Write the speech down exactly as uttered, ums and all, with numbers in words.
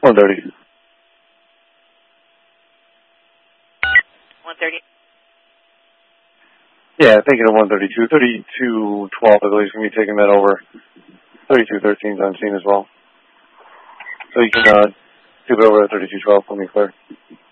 one thirty. one thirty. Yeah, thinking of one thirty-two. thirty-two twelve, I believe, is going to be taking that over. thirty-two thirteen is on scene as well. So you can uh, tube it over to thirty-two twelve when we clear.